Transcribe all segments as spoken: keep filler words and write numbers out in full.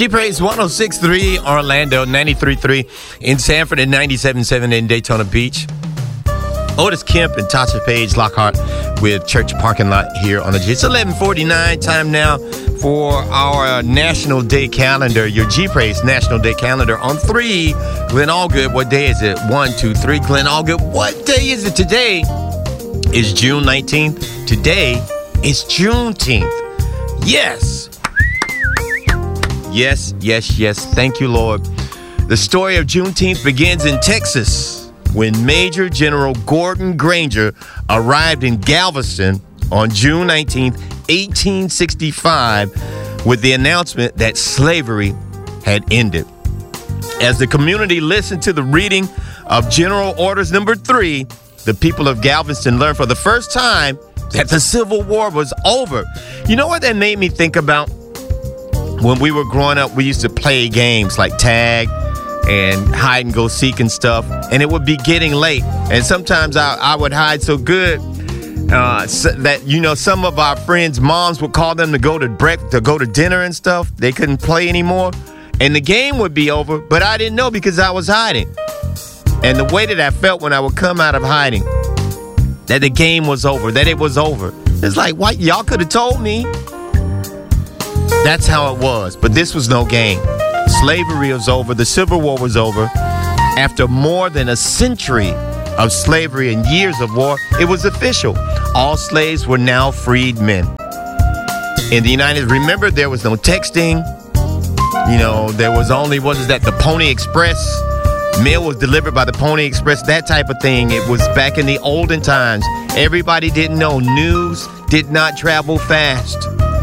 G-Praise one oh six point three Orlando, ninety-three point three in Sanford, and ninety-seven point seven in Daytona Beach. Otis Kemp and Tasha Page Lockhart with Church Parking Lot here on the G. It's eleven forty-nine, time now for our National Day calendar, your G-Praise National Day calendar on three. Glenn Allgood, what day is it? One, two, three. Glenn Allgood, what day is it today? Is June nineteenth. Today is Juneteenth. Yes. Yes, yes, yes. Thank you, Lord. The story of Juneteenth begins in Texas when Major General Gordon Granger arrived in Galveston on June nineteenth, eighteen sixty-five, with the announcement that slavery had ended. As the community listened to the reading of General Orders Number Three, the people of Galveston learned for the first time that the Civil War was over. You know what that made me think about? When we were growing up, we used to play games like tag and hide and go seek and stuff, and it would be getting late. And sometimes I, I would hide so good uh, so that, you know, some of our friends' moms would call them to go to break, to go to dinner and stuff. They couldn't play anymore, and the game would be over, but I didn't know because I was hiding. And the way that I felt when I would come out of hiding, that the game was over, that it was over. It's like, what? Y'all could have told me. That's how it was. But this was no game. Slavery was over. The Civil War was over. After more than a century of slavery and years of war, it was official. All slaves were now freed men. In the United States, remember, there was no texting. You know, there was only, what is that, the Pony Express? Mail was delivered by the Pony Express, that type of thing. It was back in the olden times. Everybody didn't know. News did not travel fast.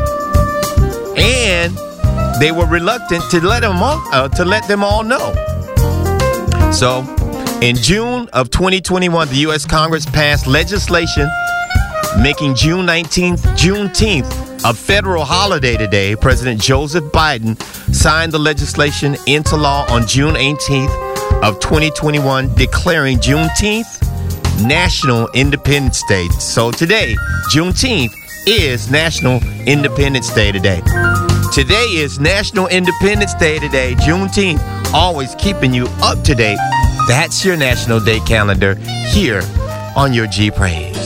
And they were reluctant to let them all, uh, to let them all know. So, in June of twenty twenty-one, the U S Congress passed legislation making June nineteenth, Juneteenth, a federal holiday today. President Joseph Biden signed the legislation into law on June eighteenth of twenty twenty-one, declaring Juneteenth National Independence Day. So today, Juneteenth is National Independence Day today. Today is National Independence Day today, Juneteenth, always keeping you up to date. That's your National Day calendar here on your G-Praise.